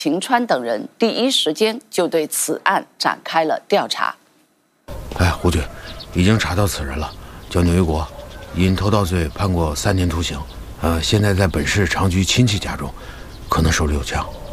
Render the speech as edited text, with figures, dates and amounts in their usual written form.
秦川等人第一时间就对此案展开了调查。 胡局，已经查到此人了，叫牛一国，因偷盗罪判过3年徒刑，现在在本市长居亲戚家中，可能手里有枪。